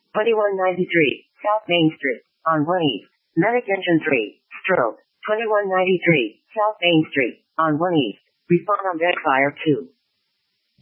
2193, South Main Street, on 1 East. Medic Engine 3, stroke, 2193, South Main Street, on 1 East. Respond on Deadfire 2.